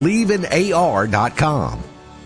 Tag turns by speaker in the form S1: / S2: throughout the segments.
S1: LeaveInAR.com.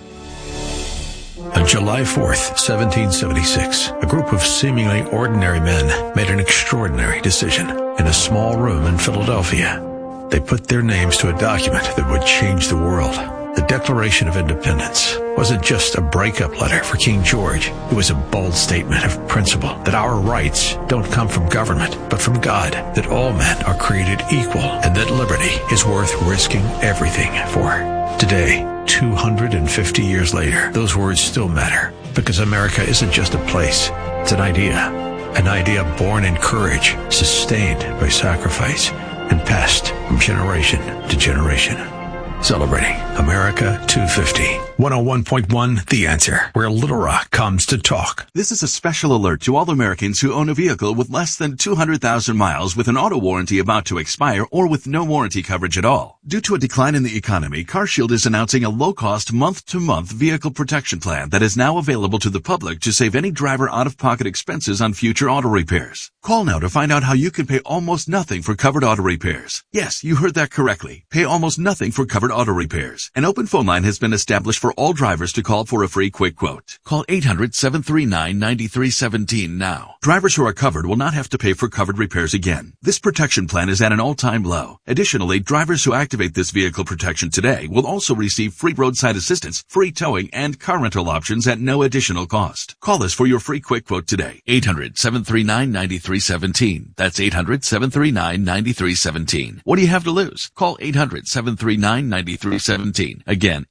S2: On July 4th, 1776, a group of seemingly ordinary men made an extraordinary decision in a small room in Philadelphia. They put their names to a document that would change the world. The Declaration of Independence wasn't just a breakup letter for King George. It was a bold statement of principle that our rights don't come from government, but from God, that all men are created equal, and that liberty is worth risking everything for. Today, 250 years later, those words still matter, because America isn't just a place, it's an idea born in courage, sustained by sacrifice, and passed from generation to generation. Celebrating America 250. 101.1 The Answer, where Little Rock comes to talk.
S3: This is a special alert to all Americans who own a vehicle with less than 200,000 miles with an auto warranty about to expire or with no warranty coverage at all. Due to a decline in the economy, CarShield is announcing a low-cost month-to-month vehicle protection plan that is now available to the public to save any driver out-of-pocket expenses on future auto repairs. Call now to find out how you can pay almost nothing for covered auto repairs. Yes, you heard that correctly. Pay almost nothing for covered auto repairs. An open phone line has been established for all drivers to call for a free quick quote. Call 800-739-9317 now. Drivers who are covered will not have to pay for covered repairs again. This protection plan is at an all-time low. Additionally, drivers who activate this vehicle protection today will also receive free roadside assistance, free towing, and car rental options at no additional cost. Call us for your free quick quote today. 800-739-9317. That's 800-739-9317. What do you have to lose? Call 800-739-9317. Again,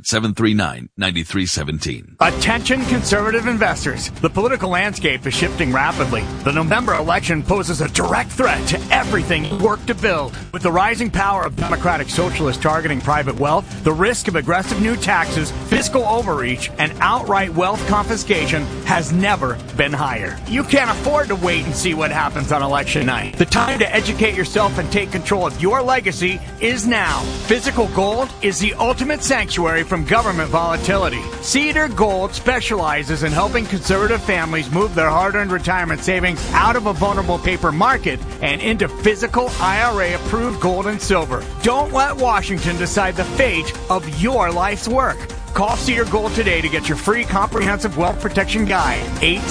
S3: 800-739-9317.
S4: Attention conservative investors. The political landscape is shifting rapidly. The November election poses a direct threat to everything you work to build. With the rising power of Democratic Socialists targeting private wealth, the risk of aggressive new taxes, fiscal overreach, and outright wealth confiscation has never been higher. You can't afford to wait and see what happens on election night. The time to educate yourself and take control of your legacy is now. Physical gold is the ultimate sanctuary from government volatility. Cedar Gold specializes in helping conservative families move their hard-earned retirement savings out of a vulnerable paper market and into physical IRA-approved gold and silver. Don't let Washington decide the fate of your life's work. Call Cedar Gold today to get your free comprehensive wealth protection guide.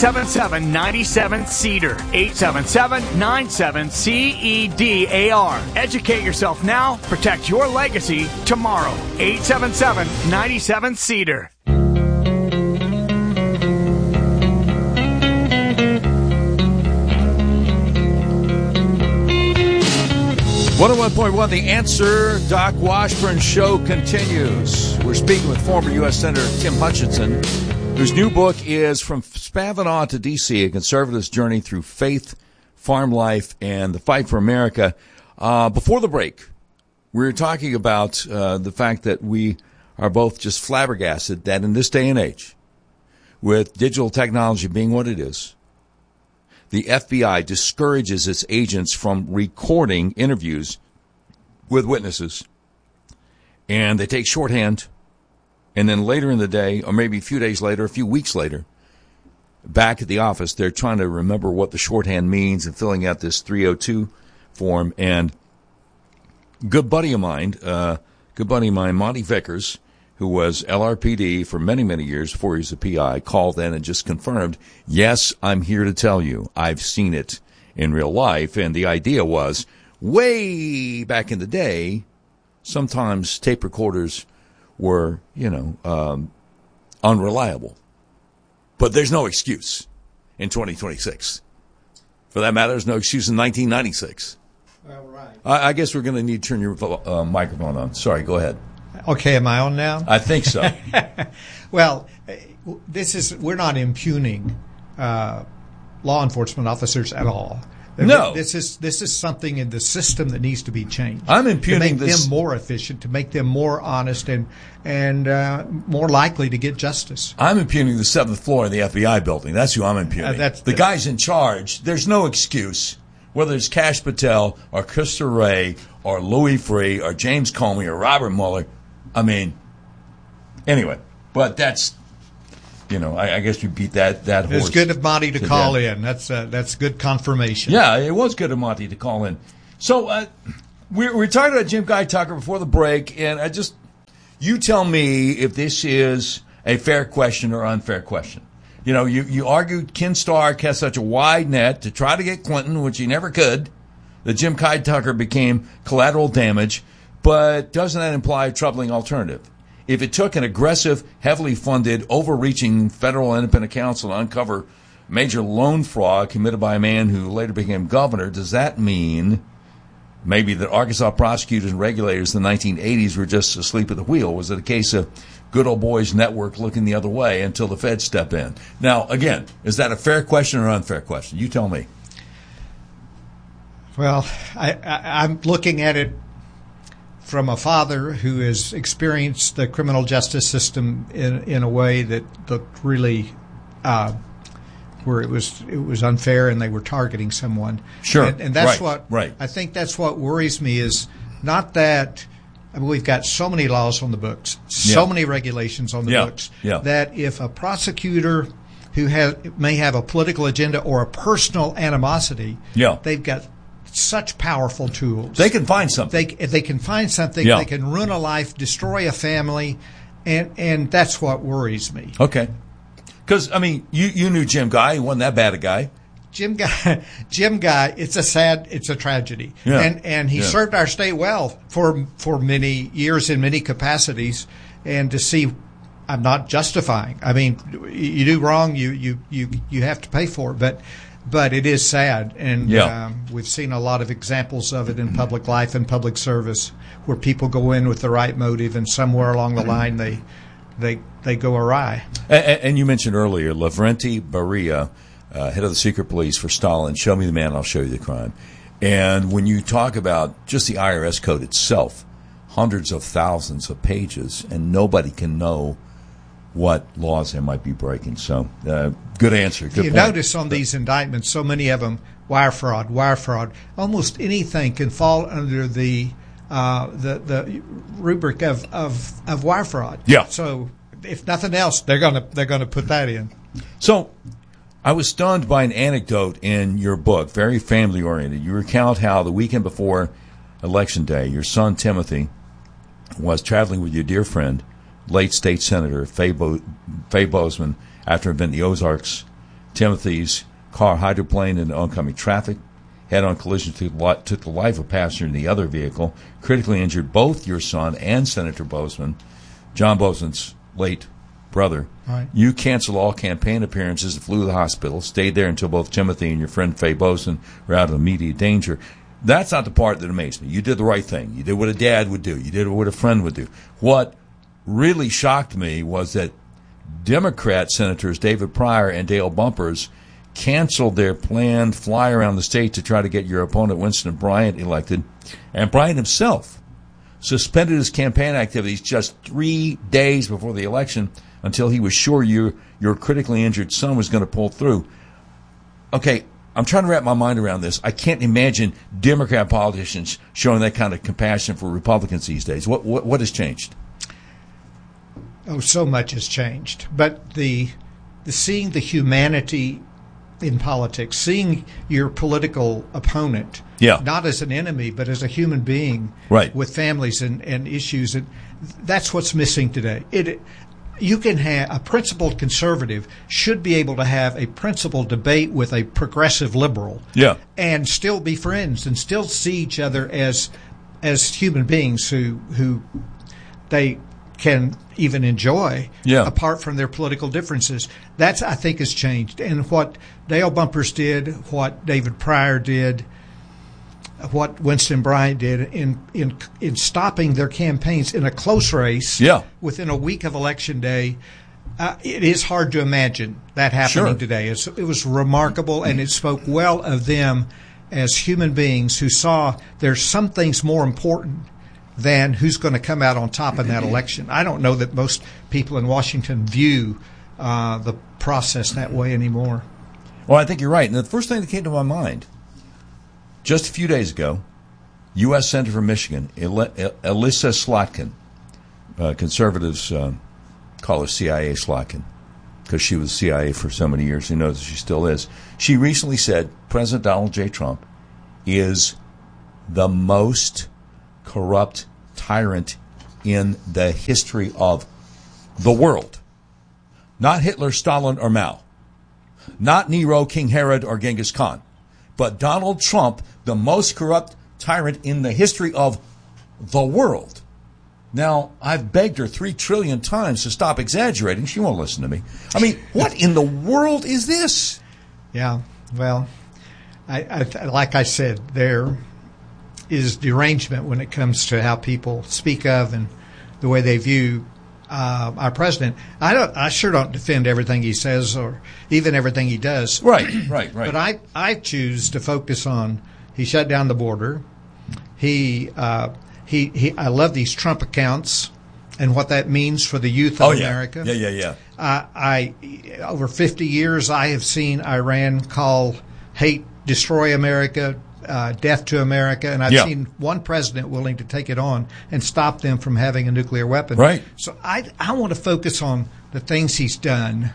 S4: 877-97-CEDAR. 877-97-CEDAR. Educate yourself now. Protect your legacy tomorrow. 877-97-CEDAR.
S5: 101.1 The Answer. Doc Washburn Show continues. We're speaking with former U.S. Senator Tim Hutchinson, whose new book is From Spavanaugh to D.C., A Conservative's Journey Through Faith, Farm Life, and the Fight for America. Before the break, we were talking about the fact that we are both just flabbergasted that in this day and age, with digital technology being what it is, the FBI discourages its agents from recording interviews with witnesses, and they take shorthand, and then later in the day, or maybe a few days later, a few weeks later, back at the office, they're trying to remember what the shorthand means and filling out this 302 form. And good buddy of mine, Monty Vickers, who was LRPD for many, many years, 4 years of PI, called in and just confirmed, yes, I'm here to tell you, I've seen it in real life. And the idea was, way back in the day, sometimes tape recorders were, unreliable. But there's no excuse in 2026. For that matter, there's no excuse in 1996.
S6: Well, right.
S5: I guess we're going to need to turn your microphone on. Sorry, go ahead.
S6: Okay, am I on now?
S5: I think so.
S6: Well, we're not impugning law enforcement officers at all.
S5: No.
S6: This is something in the system that needs to be changed.
S5: I'm impugning
S6: to make them more efficient, to make them more honest and more likely to get justice.
S5: I'm impugning the 7th floor of the FBI building. That's who I'm impugning. The guys in charge. There's no excuse. Whether it's Kash Patel or Christopher Wray or Louis Freeh or James Comey or Robert Mueller. I mean, anyway, but that's, I guess you beat that horse.
S6: It's good of Monty to call in. That's good confirmation.
S5: Yeah, it was good of Monty to call in. So we were talking about Jim Guy Tucker before the break, and You tell me if this is a fair question or unfair question. You know, you argued Ken Stark has such a wide net to try to get Clinton, which he never could, that Jim Kyle Tucker became collateral damage, but doesn't that imply a troubling alternative? If it took an aggressive, heavily funded, overreaching federal independent counsel to uncover major loan fraud committed by a man who later became governor, does that mean maybe that Arkansas prosecutors and regulators in the 1980s were just asleep at the wheel? Was it a case of good old boys network looking the other way until the feds step in? Now, again, is that a fair question or unfair question? You tell me.
S6: Well, I'm looking at it from a father who has experienced the criminal justice system in a way that looked really where it was unfair and they were targeting someone.
S5: Sure,
S6: and that's
S5: right.
S6: I think that's what worries me is not that. I mean, we've got so many laws on the books, so many regulations on the books, that if a prosecutor who may have a political agenda or a personal animosity, they've got such powerful tools.
S5: They can find something.
S6: They can find something. They can ruin a life, destroy a family, and that's what worries me.
S5: Okay. Because, I mean, you knew Jim Guy. He wasn't that bad a guy.
S6: Jim Guy, it's a tragedy.
S5: Yeah.
S6: And he served our state well for many years in many capacities. And to see, I'm not justifying. I mean, you do wrong, you have to pay for it. But it is sad. And we've seen a lot of examples of it in public life and public service where people go in with the right motive and somewhere along the line they go awry.
S5: And you mentioned earlier, Lavrenti Beria, head of the secret police for Stalin, show me the man, I'll show you the crime. And when you talk about just the IRS code itself, hundreds of thousands of pages, and nobody can know what laws they might be breaking. So, good answer. Good
S6: you
S5: point.
S6: Notice on these indictments, so many of them, wire fraud. Almost anything can fall under the rubric of wire fraud.
S5: Yeah.
S6: So, if nothing else, they're gonna put that in.
S5: So, I was stunned by an anecdote in your book, very family oriented. You recount how the weekend before Election Day, your son Timothy was traveling with your dear friend, late state senator Faye Bozeman, after an event in the Ozarks. Timothy's car hydroplaned into oncoming traffic. Head-on collision took the life of a passenger in the other vehicle, critically injured both your son and Senator Bozeman, John Bozeman's late brother.
S6: Right.
S5: You canceled all campaign appearances and flew to the hospital, stayed there until both Timothy and your friend Faye Bozeman were out of immediate danger. That's not the part that amazed me. You did the right thing. You did what a dad would do. You did what a friend would do. What really shocked me was that Democrat Senators David Pryor and Dale Bumpers canceled their planned fly around the state to try to get your opponent Winston Bryant elected, and Bryant himself suspended his campaign activities just 3 days before the election until he was sure your critically injured son was going to pull through. Okay, I'm trying to wrap my mind around this. I can't imagine Democrat politicians showing that kind of compassion for Republicans these days. What has changed?
S6: Oh, so much has changed. But the seeing the humanity in politics, seeing your political opponent, not as an enemy, but as a human being,
S5: right,
S6: with families and issues, and that's what's missing today. You can have a principled conservative should be able to have a principled debate with a progressive liberal, and still be friends and still see each other as human beings who they can even enjoy apart from their political differences. That's, I think, has changed. And what Dale Bumpers did, what David Pryor did, what Winston Bryant did in stopping their campaigns in a close race within a week of Election Day, it is hard to imagine that happening today. It was remarkable, and it spoke well of them as human beings who saw there's some things more important than who's going to come out on top in that election. I don't know that most people in Washington view the process that way anymore.
S5: Well, I think you're right. And the first thing that came to my mind, just a few days ago, U.S. Senator from Michigan, Elissa Slotkin, conservatives call her CIA Slotkin because she was CIA for so many years. Who knows if she still is. She recently said President Donald J. Trump is the most corrupt tyrant in the history of the world. Not Hitler, Stalin, or Mao. Not Nero, King Herod, or Genghis Khan. But Donald Trump, the most corrupt tyrant in the history of the world. Now, I've begged her 3 trillion times to stop exaggerating. She won't listen to me. I mean, what in the world is this?
S6: Yeah, well, I like I said, there is derangement when it comes to how people speak of and the way they view our president. I sure don't defend everything he says or even everything he does.
S5: Right.
S6: But I choose to focus on he shut down the border. I love these Trump accounts and what that means for the youth of America.
S5: Yeah.
S6: Over 50 years, I have seen Iran call hate, destroy America, death to America, and I've seen one president willing to take it on and stop them from having a nuclear weapon.
S5: Right.
S6: So I want to focus on the things he's done,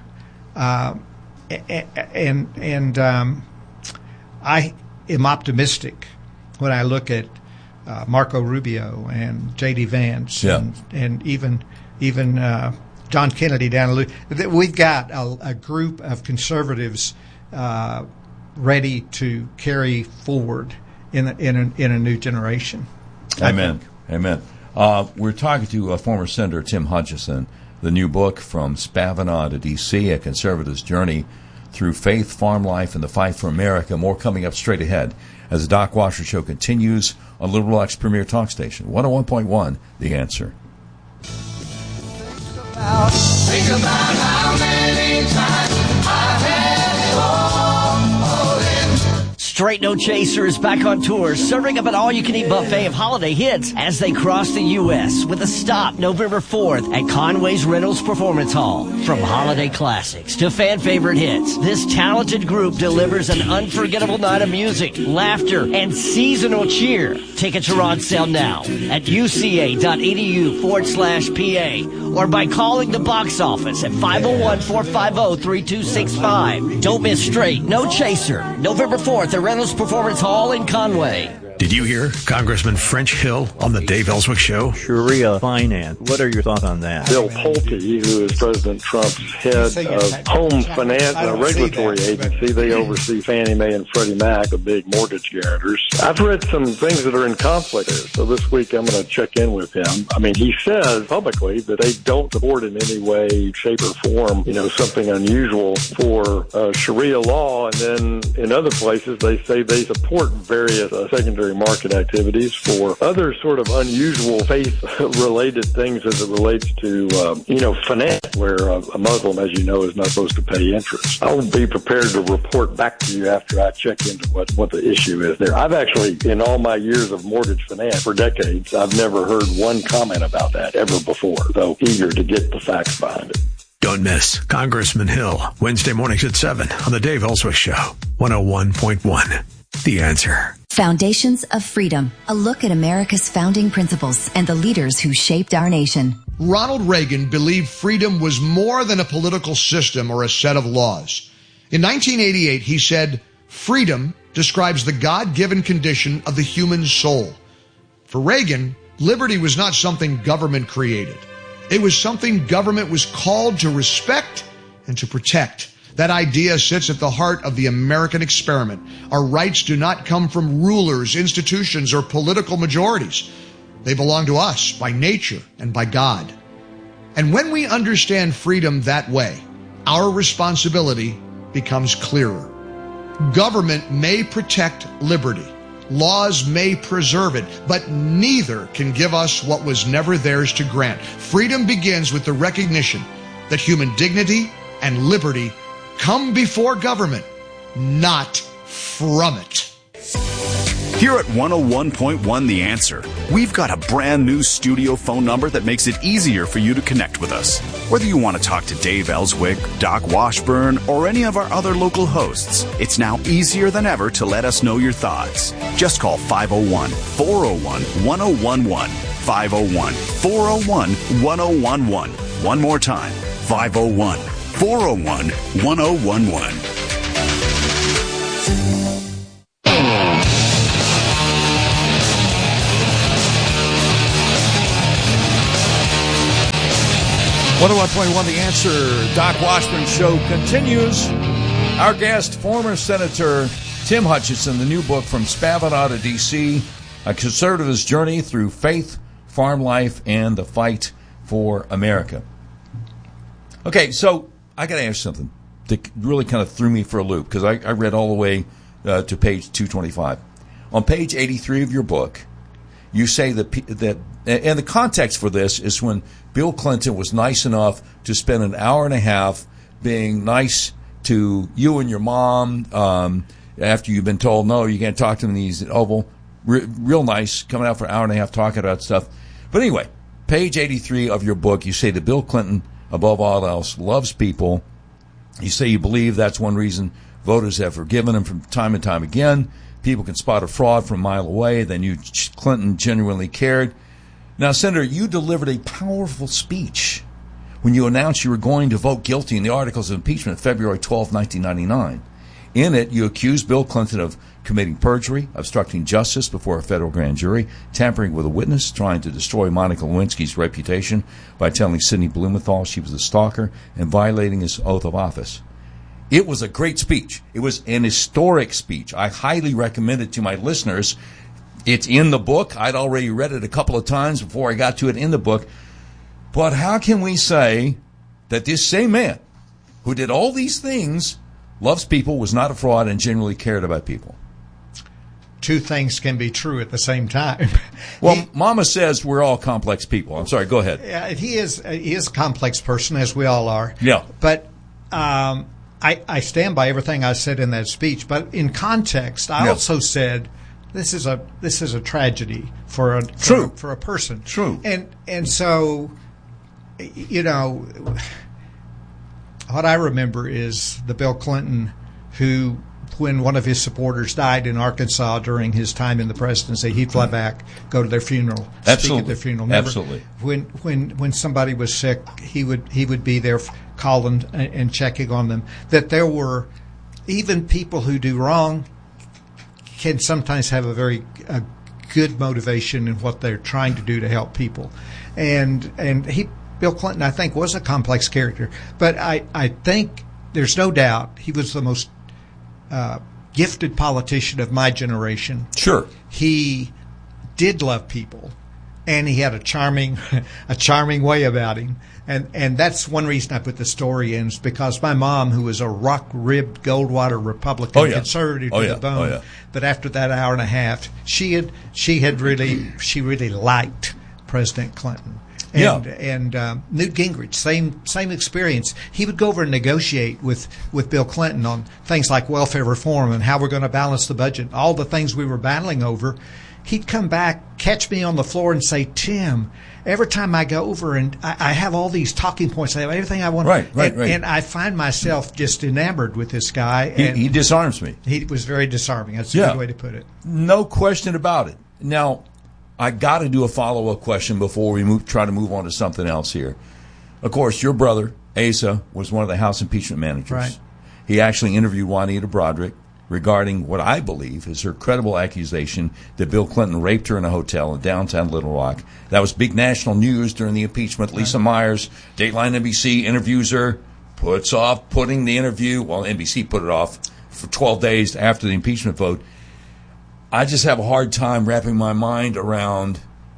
S6: and I am optimistic when I look at Marco Rubio and J.D. Vance and even John Kennedy down. We've got a group of conservatives ready to carry forward in a new generation.
S5: Amen. We're talking to former Senator Tim Hutchison. The new book, From Spavinaw to D.C., A Conservative's Journey Through Faith, Farm Life, and the Fight for America. More coming up straight ahead as the Doc Washer Show continues on Liberal X Premier Talk Station, 101.1, The Answer.
S1: Think about how many times I had you all in.
S7: Straight No Chaser is back on tour, serving up an all-you-can-eat buffet of holiday hits as they cross the U.S. with a stop November 4th at Conway's Reynolds Performance Hall. From holiday classics to fan-favorite hits, this talented group delivers an unforgettable night of music, laughter, and seasonal cheer. Tickets are on sale now at uca.edu/PA or by calling the box office at 501-450-3265. Don't miss Straight No Chaser, November 4th at Reynolds Performance Hall in Conway.
S2: Did you hear Congressman French Hill on the Dave Ellswick Show?
S8: Sharia finance. What are your thoughts on that?
S9: Bill Pulte, who is President Trump's head of home finance and a regulatory agency, they oversee Fannie Mae and Freddie Mac, the big mortgage guarantors. I've read some things that are in conflict there, so this week I'm going to check in with him. I mean, he says publicly that they don't support in any way, shape, or form, something unusual for Sharia law, and then in other places they say they support various secondary market activities for other sort of unusual faith-related things as it relates to, finance, where a Muslim, as you know, is not supposed to pay interest. I'll be prepared to report back to you after I check into what the issue is there. I've actually, in all my years of mortgage finance for decades, I've never heard one comment about that ever before, though eager to get the facts behind it.
S2: Don't miss Congressman Hill, Wednesday mornings at 7 on the Dave Ellswick Show, 101.1. The Answer.
S10: Foundations of Freedom, a look at America's founding principles and the leaders who shaped our nation.
S11: Ronald Reagan believed freedom was more than a political system or a set of laws. In 1988, he said, "Freedom describes the God-given condition of the human soul." For Reagan, liberty was not something government created. It was something government was called to respect and to protect. That idea sits at the heart of the American experiment. Our rights do not come from rulers, institutions, or political majorities. They belong to us by nature and by God. And when we understand freedom that way, our responsibility becomes clearer. Government may protect liberty. Laws may preserve it, but neither can give us what was never theirs to grant. Freedom begins with the recognition that human dignity and liberty come before government, not from it.
S12: Here at 101.1 The Answer, we've got a brand new studio phone number that makes it easier for you to connect with us. Whether you want to talk to Dave Ellswick, Doc Washburn, or any of our other local hosts, it's now easier than ever to let us know your thoughts. Just call 501-401-1011. 501-401-1011. One more time, 501-401-1011.
S5: 101.1 The Answer. Doc Washburn Show continues. Our guest, former Senator Tim Hutchinson, the new book From Spavanaugh to D.C., A Conservativist Journey Through Faith, Farm Life, and the Fight for America. Okay, so I got to ask something that really kind of threw me for a loop, because I read all the way to page 225. On page 83 of your book, you say that, and the context for this is when Bill Clinton was nice enough to spend an hour and a half being nice to you and your mom after you've been told, no, you can't talk to him in the Oval. Real nice, coming out for an hour and a half talking about stuff. But anyway, page 83 of your book, you say that Bill Clinton, above all else, loves people. You say you believe that's one reason voters have forgiven him from time and time again. People can spot a fraud from a mile away. They knew Clinton genuinely cared. Now, Senator, you delivered a powerful speech when you announced you were going to vote guilty in the articles of impeachment February 12, 1999. In it, you accused Bill Clinton of committing perjury, obstructing justice before a federal grand jury, tampering with a witness, trying to destroy Monica Lewinsky's reputation by telling Sidney Blumenthal she was a stalker, and violating his oath of office. It was a great speech. It was an historic speech. I highly recommend it to my listeners. It's in the book. I'd already read it a couple of times before I got to it in the book. But how can we say that this same man who did all these things loves people, was not a fraud, and genuinely cared about people?
S6: Two things can be true at the same time.
S5: Well, Mama says we're all complex people. I'm sorry, go ahead.
S6: Yeah, he is a complex person, as we all are.
S5: Yeah.
S6: But I stand by everything I said in that speech. But in context, I also said this is a tragedy for a person.
S5: True.
S6: And so, you know, what I remember is the Bill Clinton who, when one of his supporters died in Arkansas during his time in the presidency, he'd fly back, go to their funeral, speak at their funeral.
S5: Absolutely.
S6: When somebody was sick, he would be there calling and checking on them. That there were even people who do wrong can sometimes have a good motivation in what they're trying to do to help people, and Bill Clinton, I think, was a complex character, but I think there's no doubt he was the most gifted politician of my generation.
S5: Sure.
S6: He did love people, and he had a charming way about him. And that's one reason I put the story in, is because my mom, who was a rock-ribbed Goldwater Republican, conservative to the bone, but after that hour and a half, she really liked President Clinton. And Newt Gingrich, same experience. He would go over and negotiate with Bill Clinton on things like welfare reform and how we're going to balance the budget, all the things we were battling over. He'd come back, catch me on the floor, and say, "Tim, every time I go over and I have all these talking points, I have everything I want."
S5: Right.
S6: And I find myself just enamored with this guy.
S5: He disarms me.
S6: He was very disarming. That's a good way to put it.
S5: No question about it. Now, I got to do a follow-up question before we try to move on to something else here. Of course, your brother, Asa, was one of the House impeachment managers.
S6: Right.
S5: He actually interviewed Juanita Broaddrick regarding what I believe is her credible accusation that Bill Clinton raped her in a hotel in downtown Little Rock. That was big national news during the impeachment. Lisa Myers, Dateline NBC, interviews her, puts off putting the interview. Well, NBC put it off for 12 days after the impeachment vote. I just have a hard time wrapping my mind around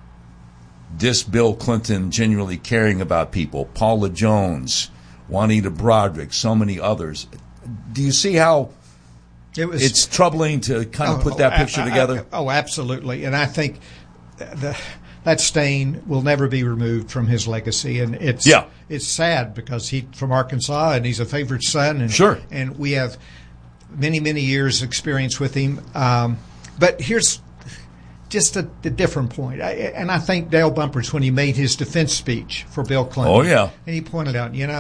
S5: this Bill Clinton genuinely caring about people. Paula Jones, Juanita Broaddrick, so many others. Do you see how it's troubling to kind of put that picture together?
S6: Absolutely. And I think that stain will never be removed from his legacy. And it's sad because he's from Arkansas and he's a favorite son. And,
S5: sure.
S6: And we have many, many years' experience with him. But here's just a different point. And I think Dale Bumpers, when he made his defense speech for Bill Clinton, and he pointed out, you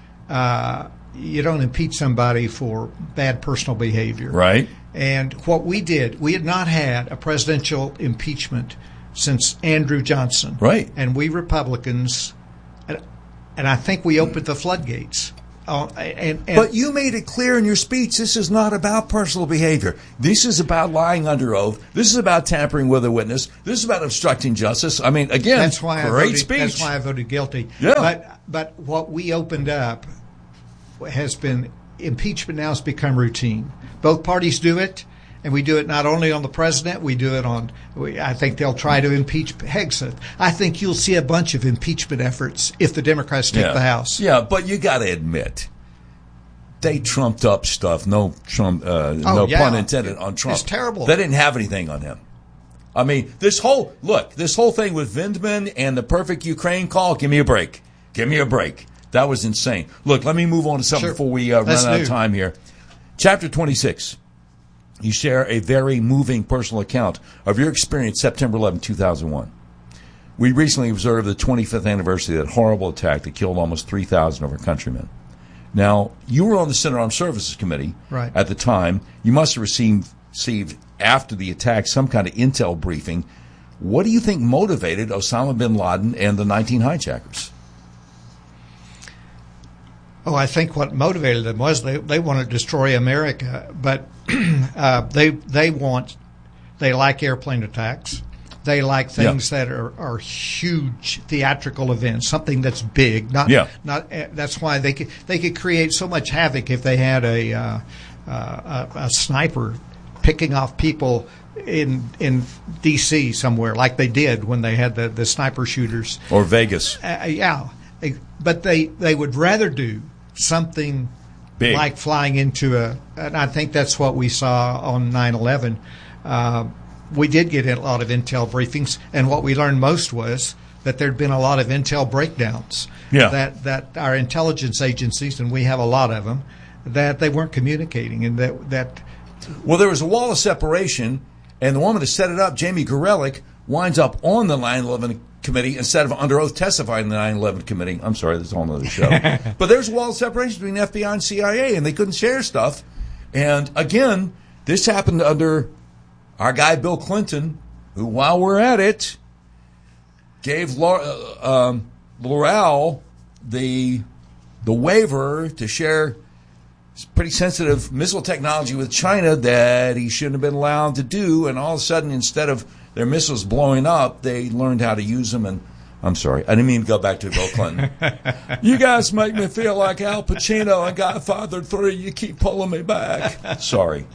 S6: don't impeach somebody for bad personal behavior.
S5: Right.
S6: And what we did, we had not had a presidential impeachment since Andrew Johnson.
S5: Right.
S6: And we Republicans, and I think we opened the floodgates.
S5: But you made it clear in your speech, this is not about personal behavior. This is about lying under oath. This is about tampering with a witness. This is about obstructing justice. I mean, again,
S6: that's why
S5: great speech.
S6: That's why I voted guilty.
S5: Yeah.
S6: But what we opened up has been, impeachment now has become routine. Both parties do it. And we do it not only on the president, we do it on, I think they'll try to impeach Hegseth. I think you'll see a bunch of impeachment efforts if the Democrats take the House.
S5: Yeah, but you got to admit, they trumped up stuff. No pun intended on Trump.
S6: It's terrible.
S5: They didn't have anything on him. I mean, this whole thing with Vindman and the perfect Ukraine call, give me a break. Give me a break. That was insane. Look, let me move on to something before we run out of time here. Chapter 26. You share a very moving personal account of your experience September 11, 2001. We recently observed the 25th anniversary of that horrible attack that killed almost 3,000 of our countrymen. Now, you were on the Senate Armed Services Committee at the time. You must have received, after the attack, some kind of intel briefing. What do you think motivated Osama bin Laden and the 19 hijackers?
S6: Oh, I think what motivated them was they want to destroy America, but they like airplane attacks. They like things that are huge theatrical events, something that's big. That's why they could create so much havoc if they had a sniper picking off people in D.C. somewhere, like they did when they had the sniper shooters,
S5: or Vegas.
S6: But they would rather do something big, like flying into and I think that's what we saw on 9/11. We did get a lot of intel briefings, and what we learned most was that there'd been a lot of intel breakdowns. That our intelligence agencies, and we have a lot of them, that they weren't communicating, and that
S5: well, there was a wall of separation, and the woman that set it up, Jamie Gorelick, winds up on the 9/11 committee instead of under oath testifying in the 9/11 committee. I'm sorry, that's a whole other show. But there's a wall of separation between FBI and CIA, and they couldn't share stuff. And again, this happened under our guy Bill Clinton, who, while we're at it, gave L'Oreal the waiver to share pretty sensitive missile technology with China that he shouldn't have been allowed to do. And all of a sudden, instead of their missiles blowing up, they learned how to use them. And I'm sorry, I didn't mean to go back to Bill Clinton. You guys make me feel like Al Pacino and Godfather 3. You keep pulling me back. Sorry.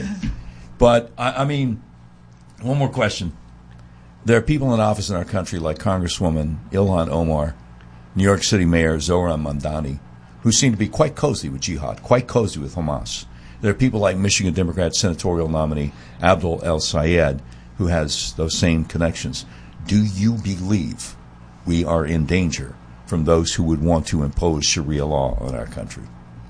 S5: But, I mean, one more question. There are people in office in our country like Congresswoman Ilhan Omar, New York City Mayor Zohran Mamdani, who seem to be quite cozy with jihad, quite cozy with Hamas. There are people like Michigan Democrat senatorial nominee Abdul El-Sayed, who has those same connections. Do you believe we are in danger from those who would want to impose Sharia law on our country?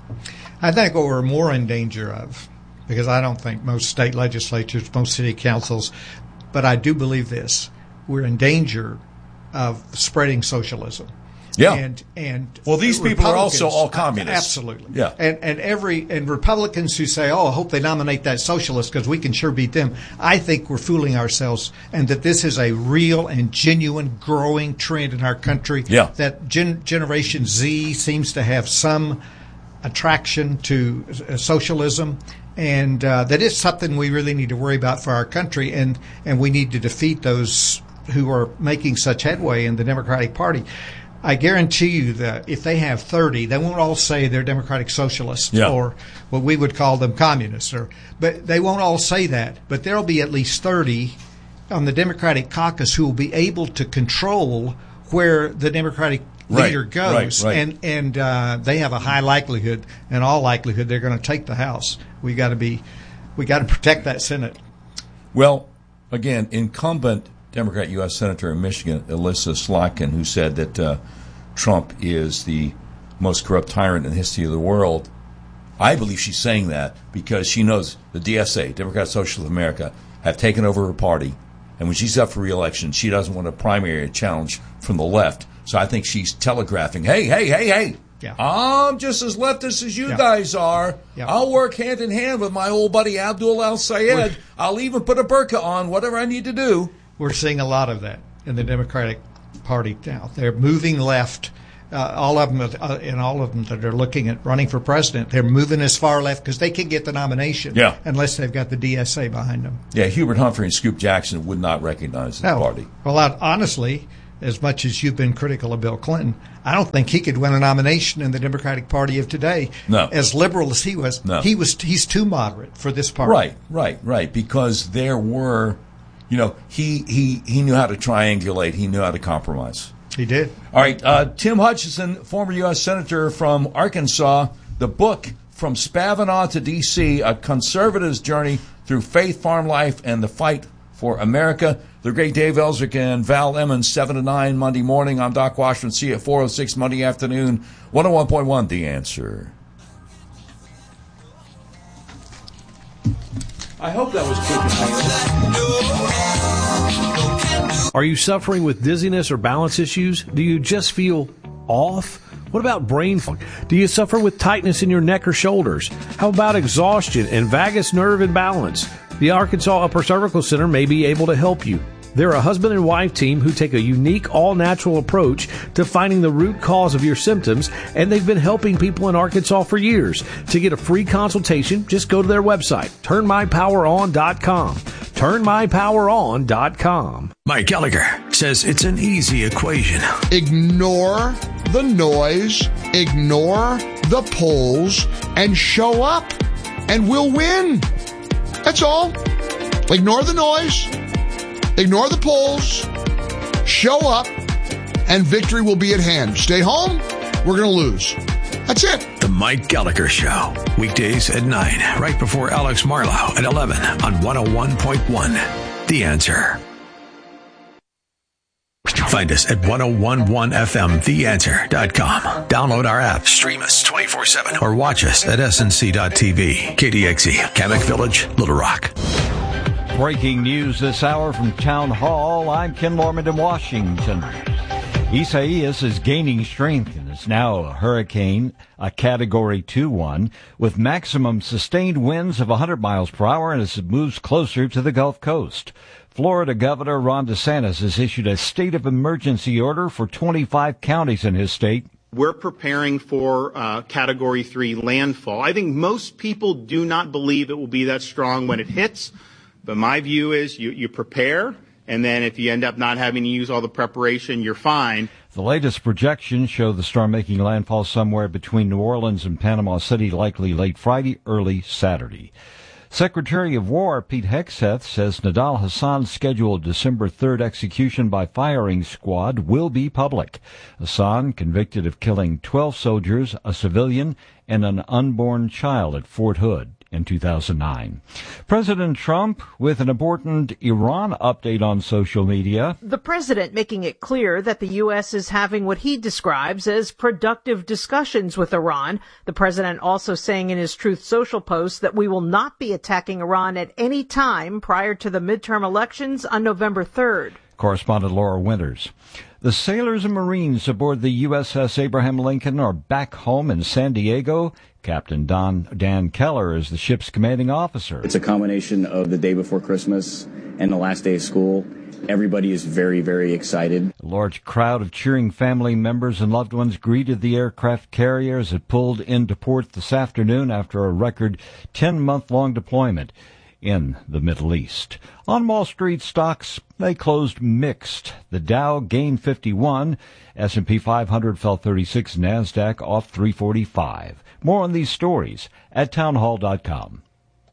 S6: I think what we're more in danger of, because I don't think most state legislatures, most city councils, but I do believe this, we're in danger of spreading socialism.
S5: Yeah.
S6: And
S5: well, these people are also all communists.
S6: Absolutely.
S5: Yeah.
S6: And Republicans who say, "Oh, I hope they nominate that socialist because we can sure beat them." I think we're fooling ourselves, and that this is a real and genuine growing trend in our country.
S5: Yeah.
S6: That Generation Z seems to have some attraction to socialism, and that is something we really need to worry about for our country, and we need to defeat those who are making such headway in the Democratic Party. I guarantee you that if they have 30, they won't all say they're Democratic Socialists or what we would call them communists. But they won't all say that. But there will be at least 30 on the Democratic caucus who will be able to control where the Democratic leader goes.
S5: Right.
S6: And they have a high likelihood, in all likelihood, they're going to take the House. We got to protect that Senate.
S5: Well, again, incumbent Democrat U.S. Senator in Michigan, Elissa Slotkin, who said that Trump is the most corrupt tyrant in the history of the world. I believe she's saying that because she knows the DSA, Democrat Socialists of America, have taken over her party. And when she's up for re-election, she doesn't want a primary challenge from the left. So I think she's telegraphing, hey.
S6: Yeah.
S5: I'm just as leftist as you guys are. Yeah. I'll work hand in hand with my old buddy Abdul El-Sayed. I'll even put a burqa on, whatever I need to do.
S6: We're seeing a lot of that in the Democratic Party now. They're moving left all of them, and all of them that are looking at running for president, they're moving as far left because they can get the nomination unless they've got the DSA behind them.
S5: Yeah, Hubert Humphrey and Scoop Jackson would not recognize the party.
S6: Well, honestly, as much as you've been critical of Bill Clinton, I don't think he could win a nomination in the Democratic Party of today.
S5: No.
S6: As liberal as he was, he's too moderate for this party.
S5: Right. Because there were, he knew how to triangulate. He knew how to compromise.
S6: He did.
S5: All right. Tim Hutchinson, former U.S. Senator from Arkansas, the book From Spavinaw to D.C., A Conservative's Journey Through Faith, Farm Life, and the Fight for America. The great Dave Ellswick and Val Emmons, 7 to 9 Monday morning. I'm Doc Washburn. See you at 4:06 Monday afternoon. 101.1 The Answer. I hope that was quick.
S13: Are you suffering with dizziness or balance issues? Do you just feel off? What about brain fog? Do you suffer with tightness in your neck or shoulders? How about exhaustion and vagus nerve imbalance? The Arkansas Upper Cervical Center may be able to help you. They're a husband and wife team who take a unique, all-natural approach to finding the root cause of your symptoms, and they've been helping people in Arkansas for years. To get a free consultation, just go to their website, turnmypoweron.com. Turnmypoweron.com.
S2: Mike Gallagher says it's an easy equation.
S11: Ignore the noise, ignore the polls, and show up, and we'll win. That's all. Ignore the noise, ignore the polls, show up, and victory will be at hand. Stay home, we're going to lose. That's it.
S2: The Mike Gallagher Show. Weekdays at 9, right before Alex Marlowe at 11 on 101.1. The Answer. Find us at 1011fmtheanswer.com. Download our app, stream us 24/7, or watch us at snc.tv. KDXE, Kamek Village, Little Rock.
S14: Breaking news this hour from Town Hall. I'm Ken Lorman in Washington. Isaias is gaining strength and is now a hurricane, a Category 2 one, with maximum sustained winds of 100 miles per hour as it moves closer to the Gulf Coast. Florida Governor Ron DeSantis has issued a state of emergency order for 25 counties in his state.
S15: We're preparing for Category 3 landfall. I think most people do not believe it will be that strong when it hits, but my view is you prepare, and then if you end up not having to use all the preparation, you're fine.
S14: The latest projections show the storm making landfall somewhere between New Orleans and Panama City, likely late Friday, early Saturday. Secretary of War Pete Hegseth says Nidal Hassan's scheduled December 3rd execution by firing squad will be public. Hassan, convicted of killing 12 soldiers, a civilian, and an unborn child at Fort Hood in 2009. President Trump with an important Iran update on social media.
S16: The president making it clear that the U.S. is having what he describes as productive discussions with Iran. The president also saying in his Truth Social post that we will not be attacking Iran at any time prior to the midterm elections on November 3rd.
S14: Correspondent Laura Winters. The sailors and Marines aboard the USS Abraham Lincoln are back home in San Diego. Captain Dan Keller is the ship's commanding officer.
S17: It's a combination of the day before Christmas and the last day of school. Everybody is very, very excited.
S14: A large crowd of cheering family members and loved ones greeted the aircraft carrier as it pulled into port this afternoon after a record 10-month-long deployment in the Middle East. On Wall Street, stocks, they closed mixed. The Dow gained 51, S&P 500 fell 36, NASDAQ off 345. More on these stories at townhall.com.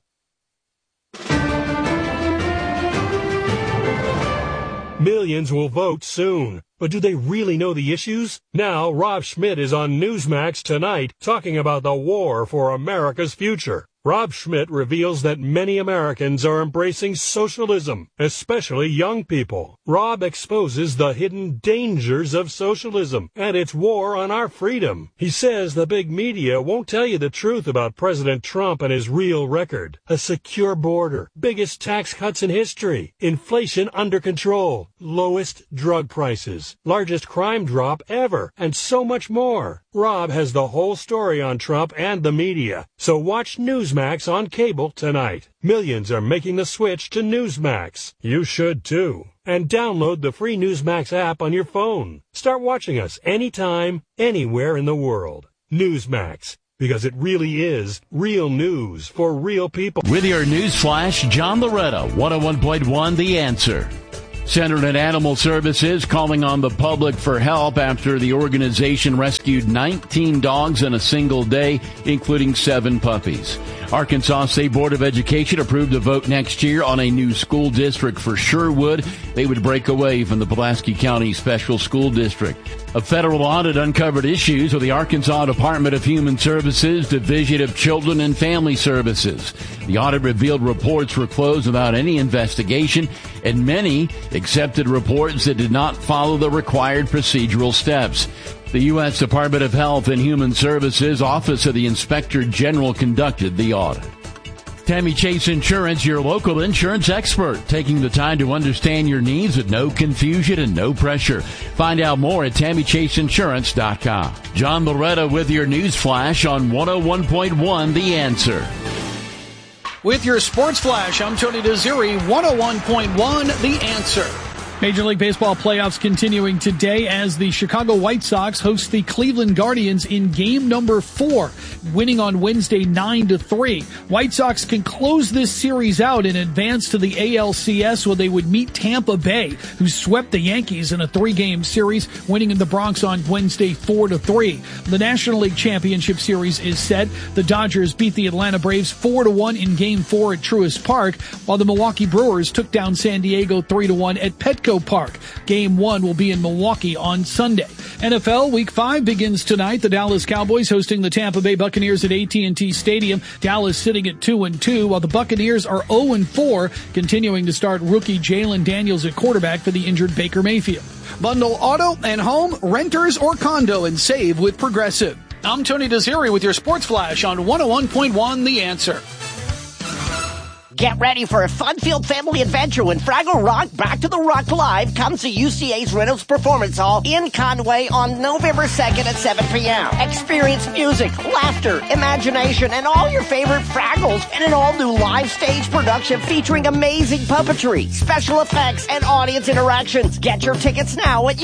S18: Millions will vote soon, but do they really know the issues? Now, Rob Schmidt is on Newsmax tonight talking about the war for America's future. Rob Schmidt reveals that many Americans are embracing socialism, especially young people. Rob exposes the hidden dangers of socialism and its war on our freedom. He says the big media won't tell you the truth about President Trump and his real record. A secure border, biggest tax cuts in history, inflation under control, lowest drug prices, largest crime drop ever, and so much more. Rob has the whole story on Trump and the media, so watch Newsmax on cable tonight. Millions are making the switch to Newsmax. You should too. and download the free Newsmax app on your phone. Start watching us anytime, anywhere in the world. Newsmax, because it really is real news for real people.
S19: With your news flash, John Loretta, 101.1 The Answer. Center at Animal Services calling on the public for help after the organization rescued 19 dogs in a single day, including 7 puppies. Arkansas State Board of Education approved a vote next year on a new school district for Sherwood. They would break away from the Pulaski County Special School District. A federal audit uncovered issues with the Arkansas Department of Human Services Division of Children and Family Services. The audit revealed reports were closed without any investigation, and many accepted reports that did not follow the required procedural steps. The U.S. Department of Health and Human Services Office of the Inspector General conducted the audit. Tammy Chase Insurance, your local insurance expert, taking the time to understand your needs with no confusion and no pressure. Find out more at TammyChaseInsurance.com. John Loretta with your news flash on 101.1 The Answer.
S20: With your sports flash, I'm Tony Desiri, 101.1 The Answer. Major League Baseball playoffs continuing today as the Chicago White Sox host the Cleveland Guardians in game number 4, winning on Wednesday 9-3. White Sox can close this series out and advance to the ALCS where they would meet Tampa Bay, who swept the Yankees in a 3-game series, winning in the Bronx on Wednesday 4-3. The National League Championship Series is set. The Dodgers beat the Atlanta Braves 4-1 in game 4 at Truist Park, while the Milwaukee Brewers took down San Diego 3-1 at Petco Park. Game 1 will be in Milwaukee on Sunday. NFL Week 5 begins tonight. The Dallas Cowboys hosting the Tampa Bay Buccaneers at AT&T Stadium. Dallas sitting at 2-2, while the Buccaneers are 0-4, continuing to start rookie Jalen Daniels at quarterback for the injured Baker Mayfield. Bundle auto and home, renters, or condo and save with Progressive. I'm Tony Desiri with your Sports Flash on 101.1 The Answer.
S7: Get ready for a fun-filled family adventure when Fraggle Rock Back to the Rock Live comes to UCA's Reynolds Performance Hall in Conway on November 2nd at 7 p.m. Experience music, laughter, imagination, and all your favorite Fraggles in an all-new live stage production featuring amazing puppetry, special effects, and audience interactions. Get your tickets now at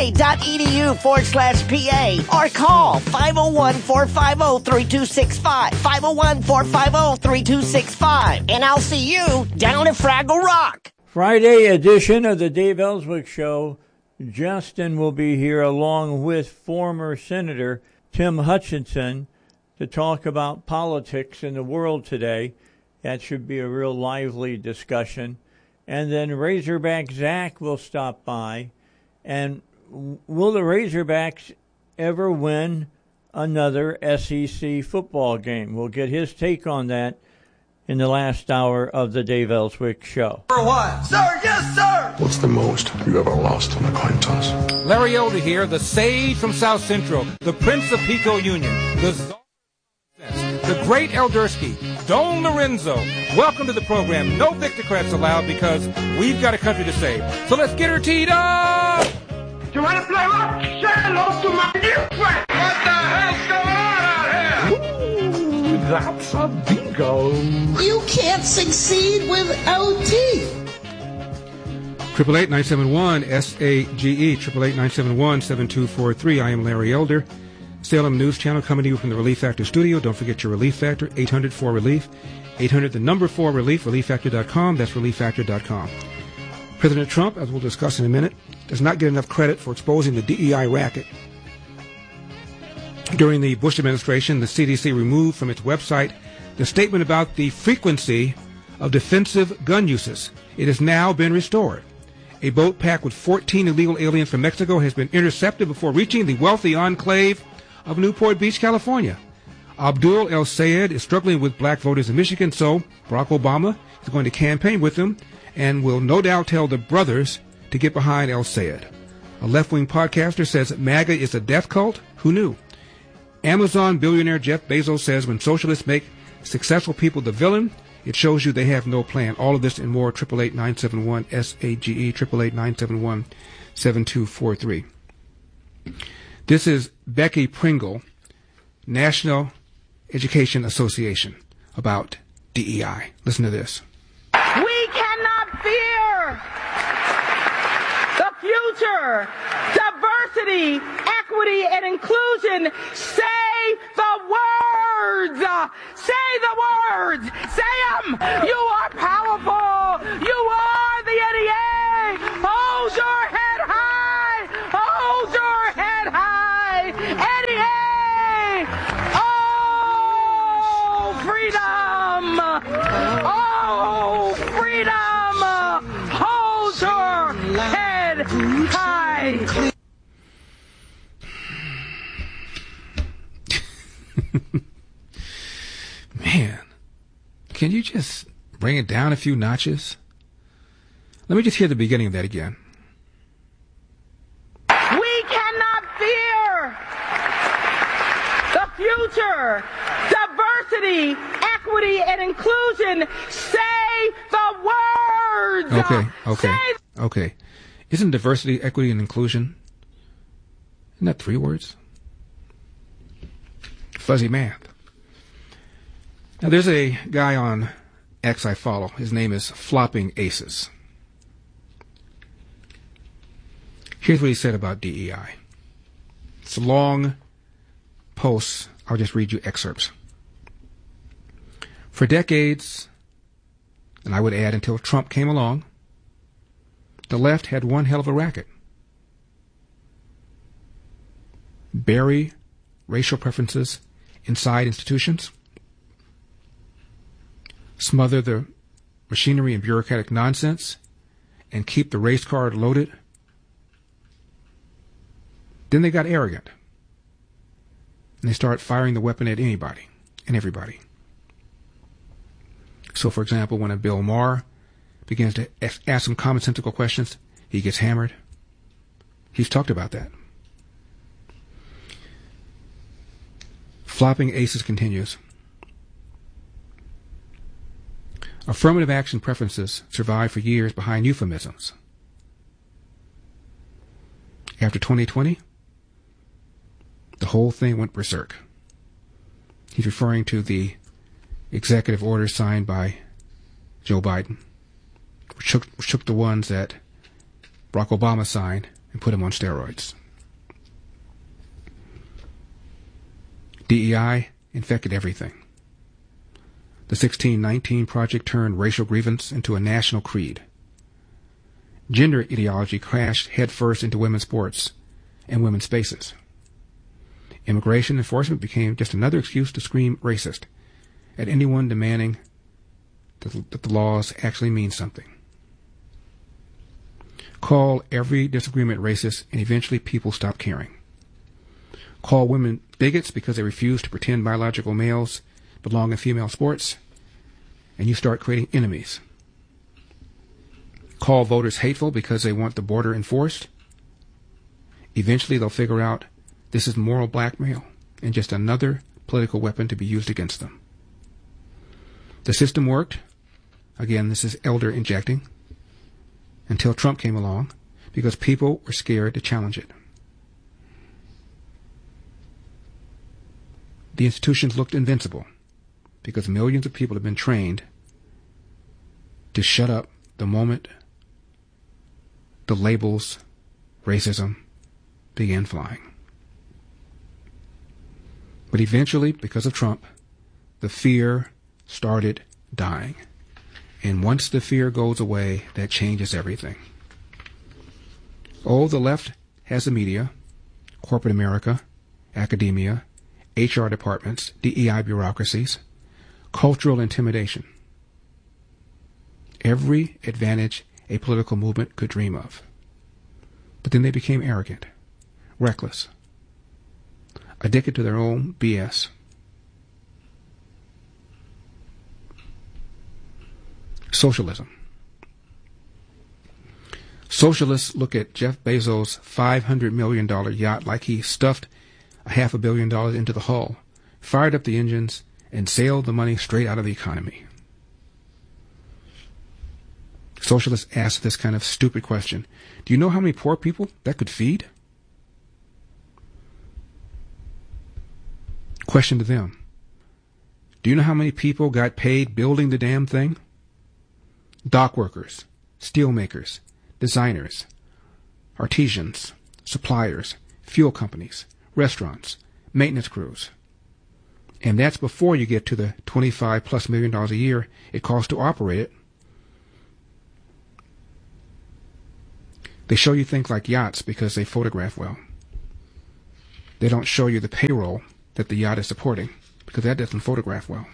S7: uca.edu/PA or call 501-450-3265, 501-450-3265, and I'll see you down at Fraggle Rock.
S21: Friday edition of the Dave Ellswick Show. Justin will be here along with former Senator Tim Hutchinson to talk about politics in the world today. That should be a real lively discussion. And then Razorback Zach will stop by. And will the Razorbacks ever win another SEC football game? We'll get his take on that in the last hour of the Dave Ellswick Show.
S1: For what? Sir, yes, sir!
S22: What's the most you ever lost on a coin toss?
S23: Larry Elder here, the sage from South Central, the Prince of Pico Union, the Czar of Sense, the great Eldersky, Don Lorenzo. Welcome to the program. No Victocrats allowed because we've got a country to save. So let's get her teed up!
S1: You want to play rock? Say hello to my new friend! What the hell's going on out here?
S22: Ooh, that's a bingo.
S24: You can't succeed without teeth.
S25: 888-971-SAGE, 888-971-7243. I am Larry Elder. Salem News Channel coming to you from the Relief Factor studio. Don't forget your Relief Factor, 800-4RELIEF. 800-4RELIEF, ReliefFactor.com. That's ReliefFactor.com. President Trump, as we'll discuss in a minute, does not get enough credit for exposing the DEI racket. During the Bush administration, the CDC removed from its website the statement about the frequency of defensive gun uses. It has now been restored. A boat packed with 14 illegal aliens from Mexico has been intercepted before reaching the wealthy enclave of Newport Beach, California. Abdul El Sayed is struggling with black voters in Michigan, so Barack Obama is going to campaign with them and will no doubt tell the brothers to get behind El Sayed. A left-wing podcaster says MAGA is a death cult. Who knew? Amazon billionaire Jeff Bezos says when socialists make successful people the villain, it shows you they have no plan. All of this and more, 888-971-SAGE, 888-971-7243. This is Becky Pringle, National Education Association, about DEI. Listen to this.
S1: We cannot fear
S24: future, diversity, equity, and inclusion. Say the words. Say the words. Say them. You are powerful. You are the NEA. Hold your head high. Hold your head high. NEA. Oh, freedom. Oh, freedom. Hold your head high.
S25: Man, can you just bring it down a few notches? Let me just hear the beginning of that again.
S24: We cannot fear the future, diversity, equity, and inclusion. Say the words.
S25: Okay. Isn't diversity, equity, and inclusion, isn't that 3 words? Fuzzy math. Now, there's a guy on X I follow. His name is Flopping Aces. Here's what he said about DEI. It's a long post. I'll just read you excerpts. For decades, and I would add until Trump came along, the left had one hell of a racket. Bury racial preferences inside institutions, smother the machinery and bureaucratic nonsense, and keep the race card loaded. Then they got arrogant, and they started firing the weapon at anybody and everybody. So, for example, when a Bill Maher begins to ask some commonsensical questions, he gets hammered. He's talked about that. Flopping Aces continues. Affirmative action preferences survived for years behind euphemisms. After 2020, the whole thing went berserk. He's referring to the executive orders signed by Joe Biden, which took the ones that Barack Obama signed and put them on steroids. DEI infected everything. The 1619 Project turned racial grievance into a national creed. Gender ideology crashed headfirst into women's sports and women's spaces. Immigration enforcement became just another excuse to scream racist at anyone demanding that the laws actually mean something. Call every disagreement racist, and eventually people stop caring. Call women bigots because they refuse to pretend biological males belong in female sports, and you start creating enemies. Call voters hateful because they want the border enforced. Eventually they'll figure out this is moral blackmail and just another political weapon to be used against them. The system worked. Again, this is elder injecting. Until Trump came along, because people were scared to challenge it. The institutions looked invincible because millions of people have been trained to shut up the moment the labels racism began flying. But eventually, because of Trump, the fear started dying. And once the fear goes away, that changes everything. Oh, the left has the media, corporate America, academia, HR departments, DEI bureaucracies, cultural intimidation. Every advantage a political movement could dream of. But then they became arrogant, reckless, addicted to their own BS. Socialism. Socialists look at Jeff Bezos' $500 million yacht like he stuffed $500 million into the hull, fired up the engines, and sailed the money straight out of the economy. Socialists ask this kind of stupid question. Do you know how many poor people that could feed? Question to them. Do you know how many people got paid building the damn thing? Dock workers, steel makers, designers, artisans, suppliers, fuel companies, restaurants, maintenance crews. And that's before you get to the $25+ million a year it costs to operate it. They show you things like yachts because they photograph well. They don't show you the payroll that the yacht is supporting because that doesn't photograph well.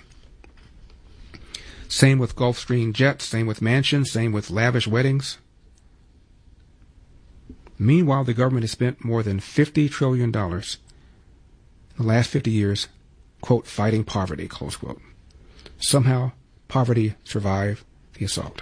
S25: Same with Gulfstream jets, same with mansions, same with lavish weddings. Meanwhile, the government has spent more than $50 trillion in the last 50 years, quote, fighting poverty, close quote. Somehow, poverty survived the assault.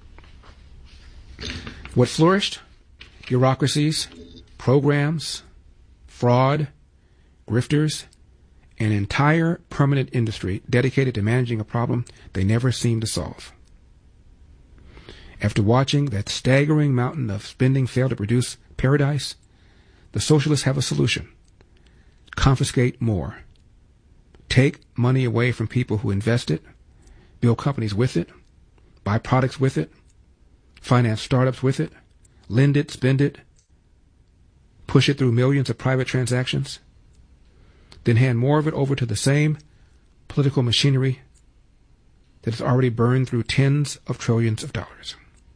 S25: What flourished? Bureaucracies, programs, fraud, grifters, an entire permanent industry dedicated to managing a problem they never seemed to solve. After watching that staggering mountain of spending fail to produce paradise, the socialists have a solution. Confiscate more. Take money away from people who invest it, build companies with it, buy products with it, finance startups with it, lend it, spend it, push it through millions of private transactions, then hand more of it over to the same political machinery that has already burned through tens of trillions of dollars.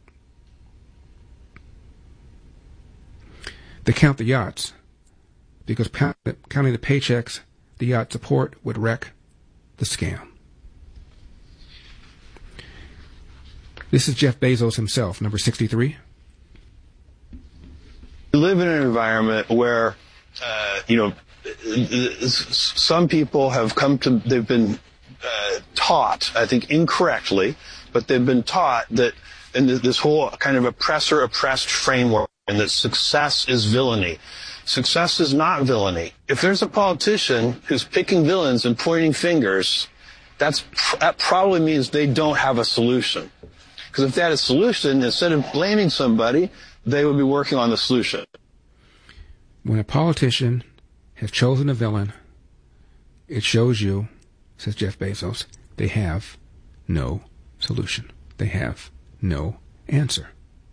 S25: They count the yachts because counting the paychecks the yacht support would wreck the scam. This is Jeff Bezos himself, number 63.
S3: We live in an environment where, some people have they've been taught, I think incorrectly, but they've been taught that in this whole kind of oppressor-oppressed framework, and that success is villainy. Success is not villainy. If there's a politician who's picking villains and pointing fingers, that probably means they don't have a solution. Because if they had a solution, instead of blaming somebody, they would be working on the solution.
S25: When a politician has chosen a villain, it shows you, says Jeff Bezos, they have no solution. They have no answer.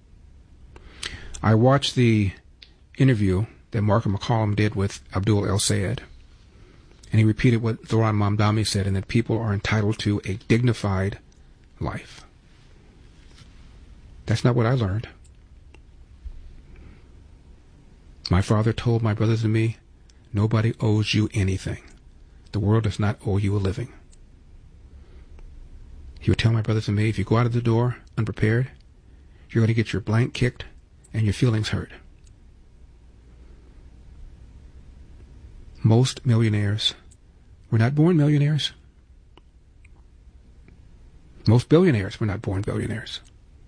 S25: I watched the interview that Markham McCallum did with Abdul El-Sayed, and he repeated what Zoran Mamdani said, and that people are entitled to a dignified life. That's not what I learned. My father told my brothers and me, nobody owes you anything. The world does not owe you a living. He would tell my brothers and me, if you go out of the door unprepared, you're going to get your blank kicked and your feelings hurt. Most millionaires were not born millionaires. Most billionaires were not born billionaires.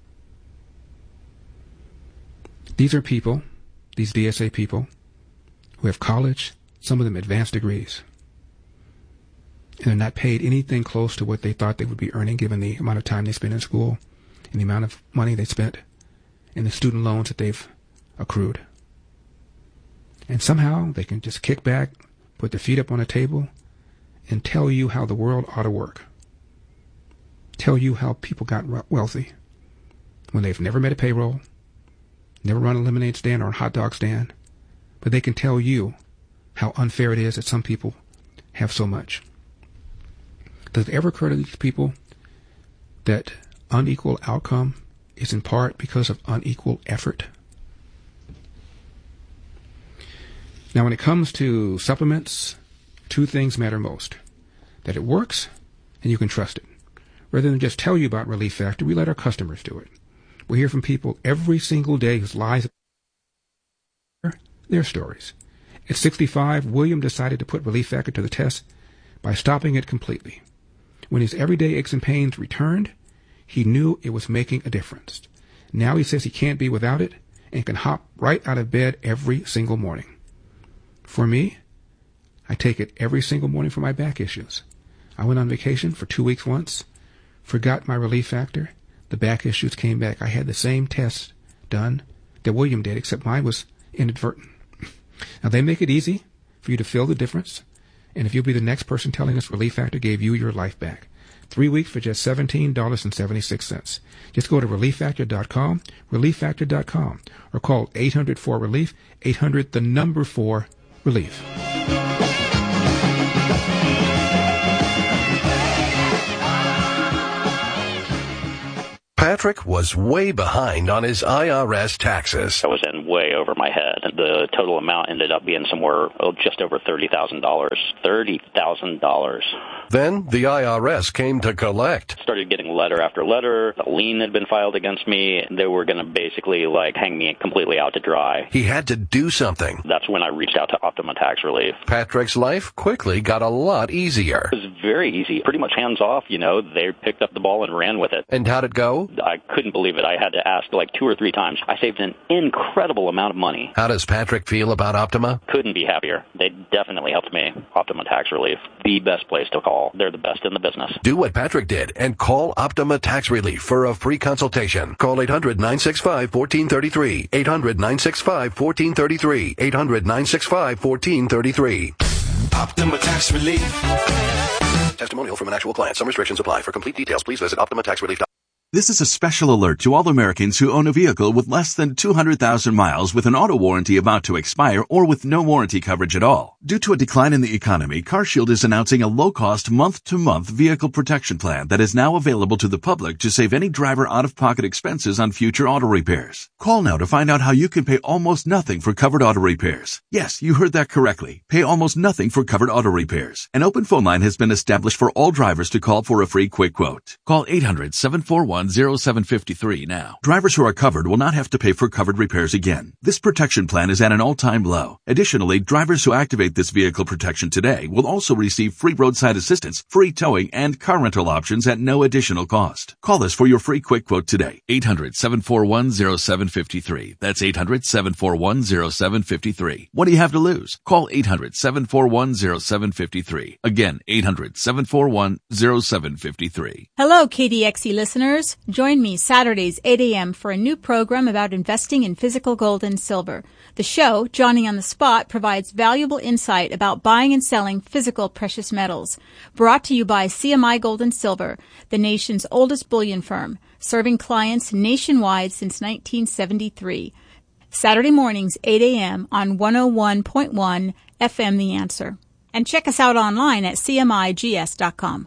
S25: These are people, these DSA people, who have college, some of them advanced degrees, and they're not paid anything close to what they thought they would be earning given the amount of time they spent in school and the amount of money they spent and the student loans that they've accrued. And somehow they can just kick back, put their feet up on a table, and tell you how the world ought to work. Tell you how people got wealthy when they've never met a payroll, never run a lemonade stand or a hot dog stand, but they can tell you how unfair it is that some people have so much. Does it ever occur to these people that unequal outcome is in part because of unequal effort? Now, when it comes to supplements, two things matter most. That it works and you can trust it. Rather than just tell you about Relief Factor, we let our customers do it. We hear from people every single day whose lives are their stories. At 65, William decided to put Relief Factor to the test by stopping it completely. When his everyday aches and pains returned, he knew it was making a difference. Now he says he can't be without it and can hop right out of bed every single morning. For me, I take it every single morning for my back issues. I went on vacation for 2 weeks once, forgot my Relief Factor. The back issues came back. I had the same test done that William did, except mine was inadvertent. Now, they make it easy for you to feel the difference And if you'll be the next person telling us Relief Factor gave you your life back. 3 weeks for just $17.76. Just go to ReliefFactor.com, ReliefFactor.com, or call 800-4-RELIEF, 800-4-RELIEF.
S4: Patrick was way behind on his IRS taxes.
S8: I was in way over my head. The total amount ended up being somewhere just over $30,000. $30,000.
S4: Then the IRS came to collect.
S8: Started getting letter after letter. A lien had been filed against me. They were going to basically hang me completely out to dry.
S4: He had to do something.
S8: That's when I reached out to Optima Tax Relief.
S4: Patrick's life quickly got a lot easier.
S8: It was very easy. Pretty much hands off, They picked up the ball and ran with it.
S4: And how'd it go?
S8: I couldn't believe it. I had to ask 2 or 3 times. I saved an incredible amount of money.
S4: How does Patrick feel about Optima?
S8: Couldn't be happier. They definitely helped me. Optima Tax Relief. The best place to call. They're the best in the business.
S4: Do what Patrick did and call Optima Tax Relief for a free consultation. Call 800-965-1433. 800-965-1433. 800-965-1433.
S9: Optima Tax Relief.
S4: Testimonial from an actual client. Some restrictions apply. For complete details, please visit OptimaTaxRelief.com.
S10: This is a special alert to all Americans who own a vehicle with less than 200,000 miles with an auto warranty about to expire or with no warranty coverage at all. Due to a decline in the economy, CarShield is announcing a low-cost month-to-month vehicle protection plan that is now available to the public to save any driver out-of-pocket expenses on future auto repairs. Call now to find out how you can pay almost nothing for covered auto repairs. Yes, you heard that correctly. Pay almost nothing for covered auto repairs. An open phone line has been established for all drivers to call for a free quick quote. Call 800-741-0753 now. Drivers who are covered will not have to pay for covered repairs again. This protection plan is at an all-time low. Additionally, drivers who activate this vehicle protection today will also receive free roadside assistance, free towing, and car rental options at no additional cost. Call us for your free quick quote today. 800-741-0753. That's 800-741-0753. What do you have to lose? Call 800-741-0753. Again, 800-741-0753.
S12: Hello, KDXE listeners. Join me Saturdays 8 a.m. for a new program about investing in physical gold and silver. The show, Johnny on the Spot, provides valuable insight about buying and selling physical precious metals. Brought to you by CMI Gold and Silver, the nation's oldest bullion firm, serving clients nationwide since 1973. Saturday mornings, 8 a.m. on 101.1 FM The Answer. And check us out online at cmigs.com.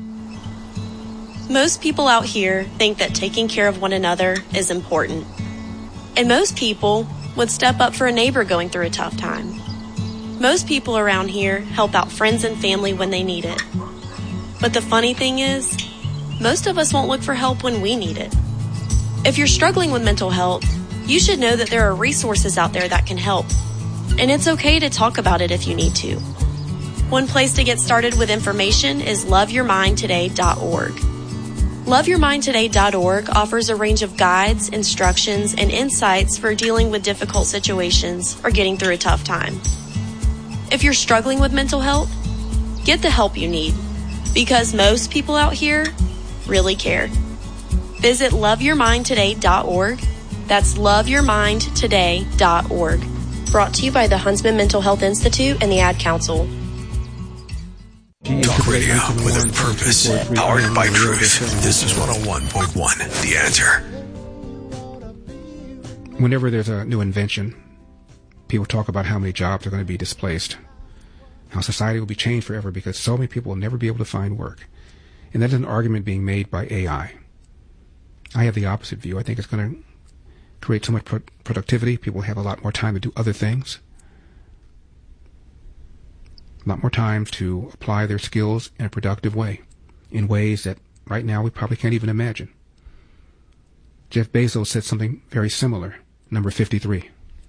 S26: Most people out here think that taking care of one another is important. And most people would step up for a neighbor going through a tough time. Most people around here help out friends and family when they need it. But the funny thing is, most of us won't look for help when we need it. If you're struggling with mental health, you should know that there are resources out there that can help. And it's okay to talk about it if you need to. One place to get started with information is loveyourmindtoday.org. LoveYourMindToday.org offers a range of guides, instructions, and insights for dealing with difficult situations or getting through a tough time. If you're struggling with mental health, get the help you need, because most people out here really care. Visit LoveYourMindToday.org. That's LoveYourMindToday.org. Brought to you by the Huntsman Mental Health Institute and the Ad Council.
S2: Talk radio with a purpose, powered by truth. This is 101.1, The Answer.
S25: Whenever there's a new invention, people talk about how many jobs are going to be displaced, how society will be changed forever because so many people will never be able to find work. And that is an argument being made by AI. I have the opposite view. I think it's going to create so much productivity. People will have a lot more time to do other things. A lot more time to apply their skills in a productive way, in ways that right now we probably can't even imagine. Jeff Bezos said something very similar, number 53.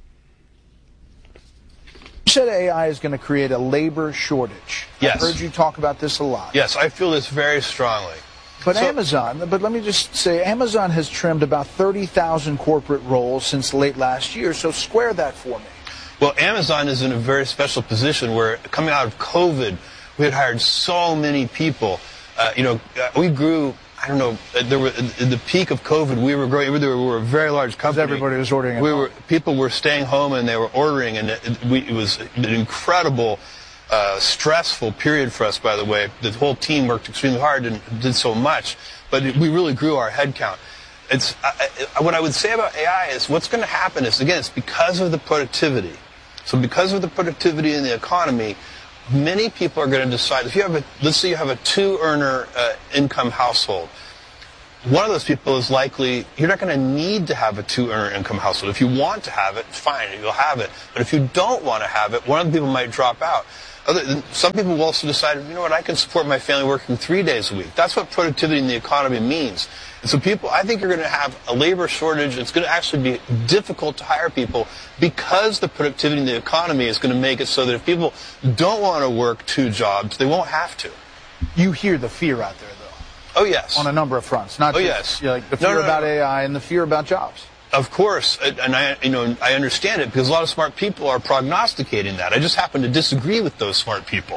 S27: You said AI is going to create a labor shortage.
S3: Yes.
S27: I've heard you talk about this a lot.
S3: Yes, I feel this very strongly.
S27: But let me just say, Amazon has trimmed about 30,000 corporate roles since late last year, so square that for me.
S3: Well, Amazon is in a very special position where, coming out of COVID, we had hired so many people. We grew, I don't know, at the peak of COVID, we were growing. We were a very large company.
S27: Everybody was ordering.
S3: People were staying home and they were ordering, and it was an incredible stressful period for us, by the way. The whole team worked extremely hard and did so much, but we really grew our head count. What I would say about AI is what's going to happen is, again, it's because of the productivity. So because of the productivity in the economy, many people are going to decide, if you have let's say you have a 2-earner income household, one of those people is likely, you're not going to need to have a 2-earner income household. If you want to have it, fine, you'll have it. But if you don't want to have it, one of the people might drop out. Some people will also decide, you know what, I can support my family working 3 days a week. That's what productivity in the economy means. And so I think you're going to have a labor shortage. It's going to actually be difficult to hire people because the productivity in the economy is going to make it so that if people don't want to work 2 jobs, they won't have to.
S27: You hear the fear out there, though.
S3: Oh, yes.
S27: On a number of fronts. Not just like the fear about AI and the fear about jobs.
S3: Of course, and I understand it because a lot of smart people are prognosticating that. I just happen to disagree with those smart people.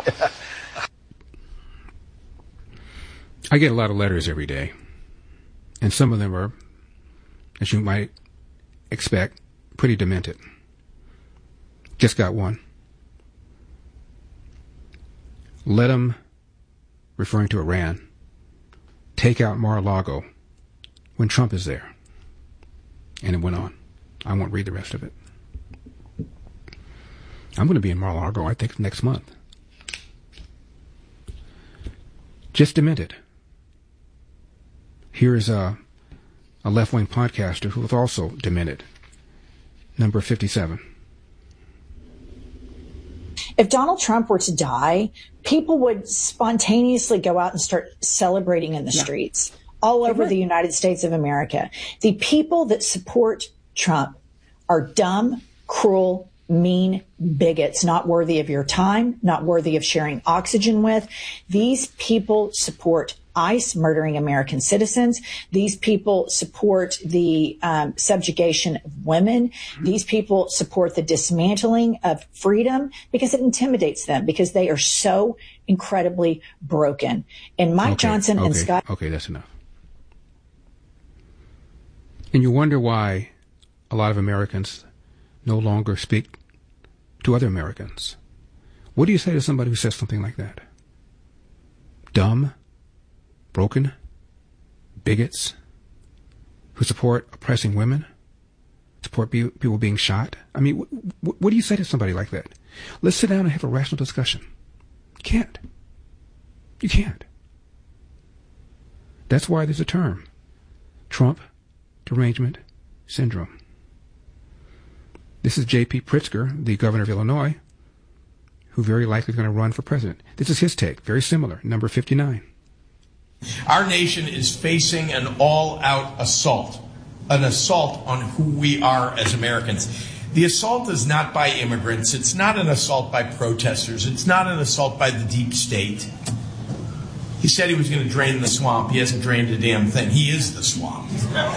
S25: I get a lot of letters every day, and some of them are, as you might expect, pretty demented. Just got one. Let them, referring to Iran, take out Mar-a-Lago when Trump is there. And it went on. I won't read the rest of it. I'm going to be in Mar-a-Lago, I think, next month. Just demented. Here's a left-wing podcaster who was also demented. Number 57.
S5: If Donald Trump were to die, people would spontaneously go out and start celebrating in the streets all over the United States of America. The people that support Trump are dumb, cruel, mean bigots, not worthy of your time, not worthy of sharing oxygen with. These people support ICE murdering American citizens. These people support the subjugation of women. These people support the dismantling of freedom because it intimidates them, because they are so incredibly broken. And Mike Johnson and Scott...
S25: Okay, that's enough. And you wonder why a lot of Americans no longer speak to other Americans. What do you say to somebody who says something like that? Dumb, broken, bigots, who support oppressing women, support people being shot? I mean, what do you say to somebody like that? Let's sit down and have a rational discussion. You can't. You can't. That's why there's a term, Trump derangement syndrome. This is J.P. Pritzker, the governor of Illinois, who very likely is going to run for president. This is his take, very similar, number 59.
S6: Our nation is facing an all-out assault, an assault on who we are as Americans. The assault is not by immigrants. It's not an assault by protesters. It's not an assault by the deep state. He said he was going to drain the swamp. He hasn't drained a damn thing. He is the swamp.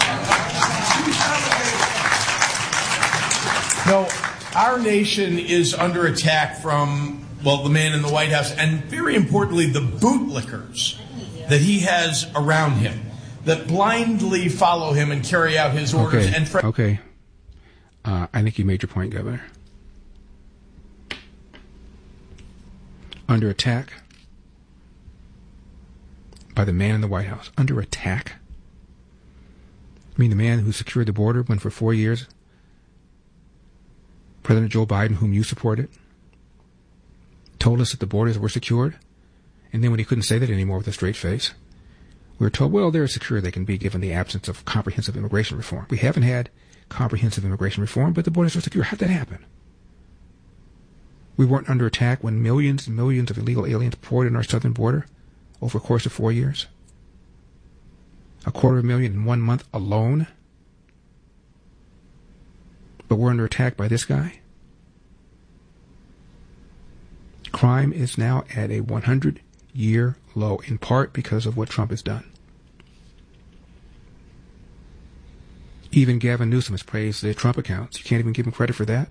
S6: No, our nation is under attack from, well, the man in the White House, and very importantly, the bootlickers that he has around him, that blindly follow him and carry out his orders.
S25: Okay. I think you made your point, Governor. Under attack by the man in the White House. Under attack? I mean, the man who secured the border when for 4 years President Joe Biden, whom you supported, told us that the borders were secured, and then when he couldn't say that anymore with a straight face, we were told, well, they're secure, they can be given the absence of comprehensive immigration reform. We haven't had comprehensive immigration reform, but the borders are secure. How'd that happen? We weren't under attack when millions and millions of illegal aliens poured in our southern border over a course of 4 years. 250,000 in 1 month alone. But we're under attack by this guy. Crime is now at a 100-year low, in part because of what Trump has done. Even Gavin Newsom has praised the Trump accounts. You can't even give him credit for that.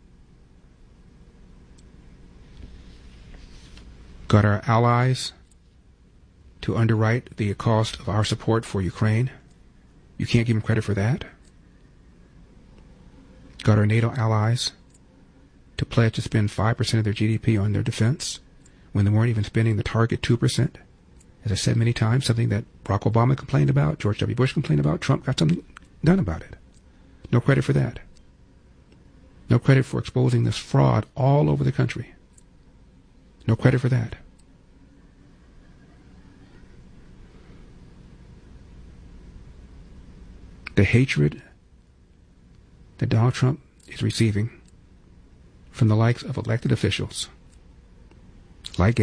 S25: Got our allies to underwrite the cost of our support for Ukraine. You can't give him credit for that. Got our NATO allies to pledge to spend 5% of their GDP on their defense when they weren't even spending the target 2%. As I said many times, something that Barack Obama complained about, George W. Bush complained about, Trump got something done about it. No credit for that. No credit for exposing this fraud all over the country. No credit for that. The hatred that Donald Trump is receiving from the likes of elected officials like